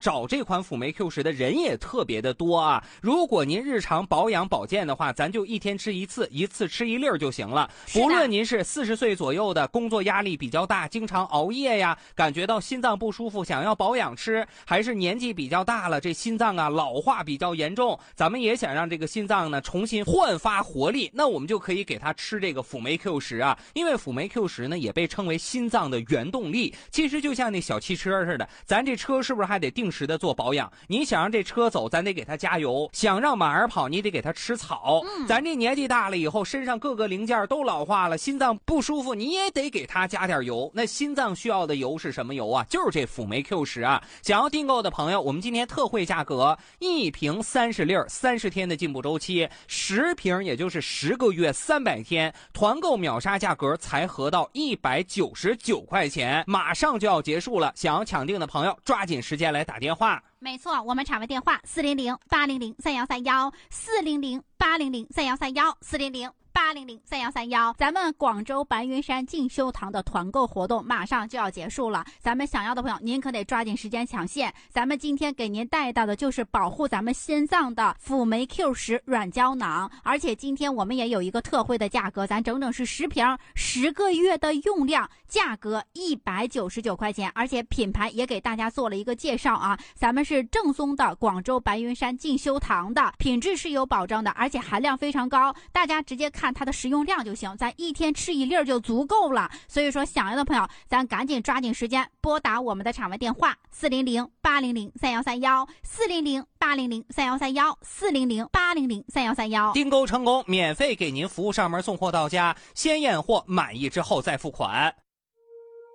找这款辅酶 Q10的人也特别的多啊。如果您日常保养保健的话，咱就一天吃一次，一次吃1粒就行了。不论您是40岁左右的，工作压力比较大，经常熬夜呀，感觉到心脏不舒服，想要保养吃，还是年纪比较大了，这心脏啊老化比较严重，咱们也想让这个心脏呢重新焕发活力，那我们就可以给它吃这个辅酶 Q10啊。因为辅酶 Q10呢也被称为心脏的原动力，其实就像那小汽车似的，咱这车是不是还得定时的做保养？你想让这车走，咱得给它加油；想让马儿跑，你得给它吃草。咱这年纪大了以后，身上各个零件都老化了，心脏不舒服，你也得给它加点油。那心脏需要的油是什么油啊？就是这辅酶 Q10啊。想要订购的朋友，我们今天特惠价格，1瓶30粒，30天的进补周期，10瓶也就是10个月300天，团购秒杀价格才合到199块钱，马上就要结束了。想要抢订的朋友，抓紧时间来打电话。 没错，我们产位电话400-800-3131，400-800-3131，400-800-3131。咱们广州白云山进修堂的团购活动马上就要结束了，咱们想要的朋友您可得抓紧时间抢线。咱们今天给您带到的就是保护咱们心脏的辅酶 Q10软胶囊，而且今天我们也有一个特惠的价格，咱整整是10瓶10个月的用量，价格199块钱，而且品牌也给大家做了一个介绍啊，咱们是正宗的广州白云山进修堂的，品质是有保证的，而且含量非常高，大家直接看它的食用量就行，咱一天吃1粒就足够了。所以说想要的朋友，咱赶紧抓紧时间拨打我们的场外电话400-800-3131，400-800-3131，400-800-3131。 订购成功，免费给您服务上门送货到家，先验货，满意之后再付款。